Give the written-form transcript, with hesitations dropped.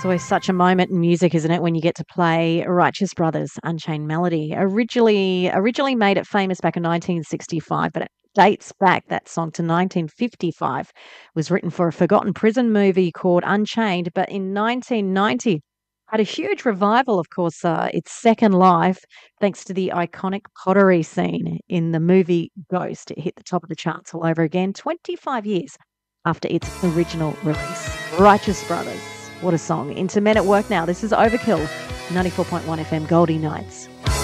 always such a moment in music, isn't it, when you get to play Righteous Brothers' Unchained Melody. Originally made it famous back in 1965, but it dates back that song to 1955. It was written for a forgotten prison movie called Unchained, but in 1990 had a huge revival, of course, its second life, thanks to the iconic pottery scene in the movie Ghost. It hit the top of the charts all over again 25 years after its original release. Righteous Brothers. What a song. Into Men at Work now. This is Overkill, 94.1 FM Goldie Nights.